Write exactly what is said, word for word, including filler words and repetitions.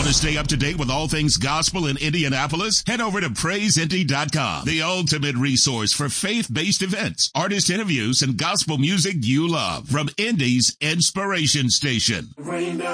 to stay up to date with all things gospel in Indianapolis? Head over to praise indy dot com, the ultimate resource for faith-based events, artist interviews, and gospel music you love from Indy's Inspiration Station.